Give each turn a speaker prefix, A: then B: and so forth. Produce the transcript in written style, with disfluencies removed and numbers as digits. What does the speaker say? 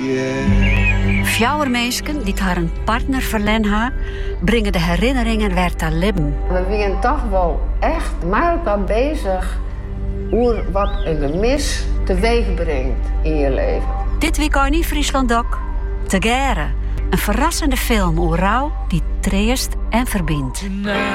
A: Fjouwer meisken die haar een partner verlen brengen de herinneringen weer te leven.
B: We zijn toch wel echt met elkaar bezig hoe wat een gemis teweeg brengt in je leven.
A: Dit weekend in Friesland ook. Te Gere, een verrassende film over rouw die treest en verbindt.